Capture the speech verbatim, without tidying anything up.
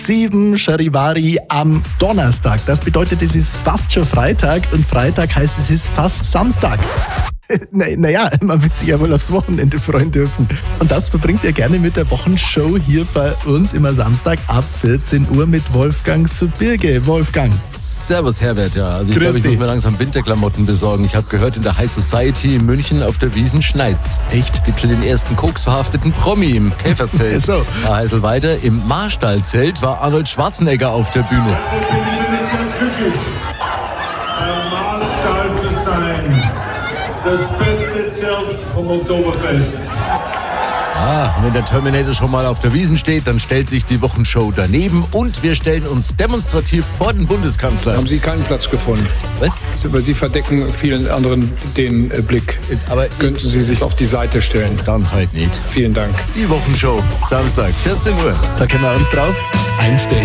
Sieben Charivari am Donnerstag. Das bedeutet, es ist fast schon Freitag und Freitag heißt, es ist fast Samstag. Naja, man wird sich ja wohl aufs Wochenende freuen dürfen. Und das verbringt ihr gerne mit der Wochenshow hier bei uns immer Samstag ab vierzehn Uhr mit Wolfgang Subirge. Wolfgang. Servus Herbert, ja. Also ich Grüß glaube, ich dich. muss mir langsam Winterklamotten besorgen. Ich habe gehört, in der High Society in München auf der Wiesn schneit's. Echt? Gibt schon den ersten koksverhafteten Promi im Käferzelt. So. Da heißt weiter, im Marstallzelt war Arnold Schwarzenegger auf der Bühne. Ich bin ein bisschen glücklich, am Marstall zu sein. Das beste Zelt vom Oktoberfest. Ah, wenn der Terminator schon mal auf der Wiesn steht, dann stellt sich die Wochenshow daneben und wir stellen uns demonstrativ vor den Bundeskanzler. Haben Sie keinen Platz gefunden? Was? Weil Sie verdecken vielen anderen den äh, Blick. Aber Könnten Sie sich auf die Seite stellen? dann halt nicht. Vielen Dank. Die Wochenshow, Samstag, vierzehn Uhr. Da können wir uns drauf einstellen.